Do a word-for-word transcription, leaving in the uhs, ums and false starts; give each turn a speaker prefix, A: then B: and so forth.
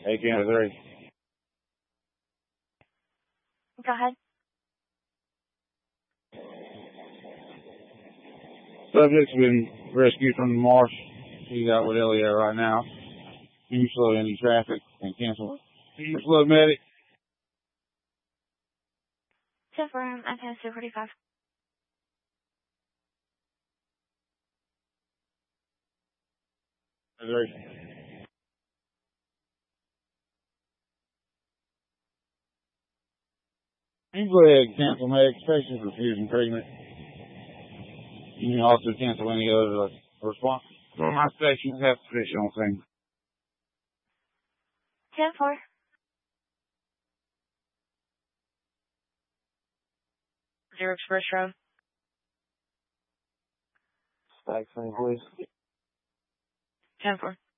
A: Hey, Canada three.
B: Go ahead.
A: Subject's been rescued from the marsh. He's out with Elliot right now. Can you slow any traffic and cancel? Can you slow medic?
B: ten four, I'm at two forty-five.
A: Three. You can go ahead and cancel medic. Patient's refusing treatment. You can also cancel any other response. So my station has sufficient on things.
B: ten four. Zero Express Road.
A: Stack thing, please.
B: ten four.